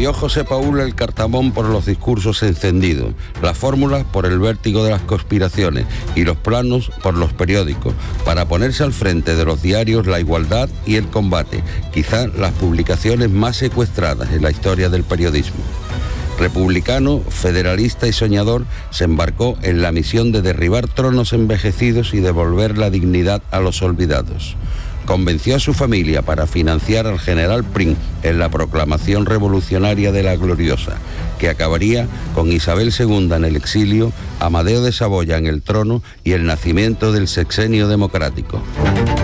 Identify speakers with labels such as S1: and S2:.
S1: Murió José Paúl el Cartamón por los discursos encendidos, las fórmulas por el vértigo de las conspiraciones y los planos por los periódicos, para ponerse al frente de los diarios La Igualdad y El Combate, quizás las publicaciones más secuestradas en la historia del periodismo. Republicano, federalista y soñador, se embarcó en la misión de derribar tronos envejecidos y devolver la dignidad a los olvidados. Convenció a su familia para financiar al general Prim en la proclamación revolucionaria de la Gloriosa, que acabaría con Isabel II en el exilio, Amadeo de Saboya en el trono y el nacimiento del sexenio democrático.